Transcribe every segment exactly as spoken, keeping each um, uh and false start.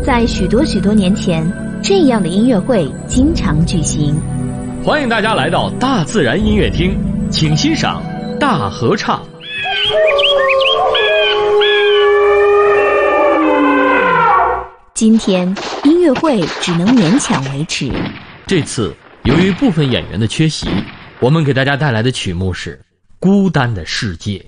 在许多许多年前，这样的音乐会经常举行。 欢迎大家来到大自然音乐厅，请欣赏大合唱。 今天音乐会只能勉强维持。 这次由于部分演员的缺席，我们给大家带来的曲目是《孤单的世界》。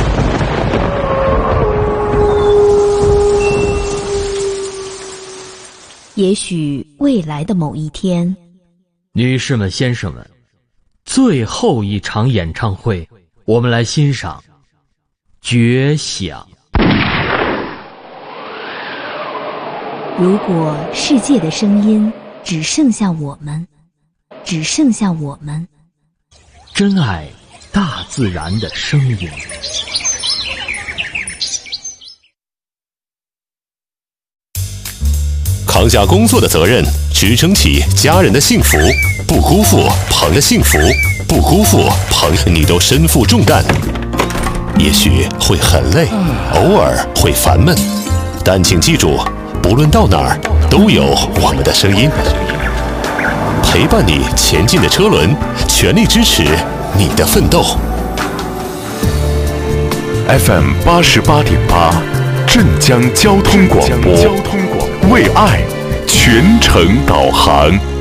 也许未来的某一天， 女士们、先生们，最后一场演唱会，我们来欣赏《绝响》。 如果世界的声音只剩下我们，只剩下我们， 珍爱大自然的声音。 扛下工作的责任，支撑起家人的幸福，不辜负朋友的幸福，不辜负朋友，你都身负重担。也许会很累，偶尔会烦闷，但请记住，不论到哪儿，都有我们的声音陪伴你前进的车轮，全力支持你的奋斗。 F M 八十八点八，镇江交通广播，为爱全程导航。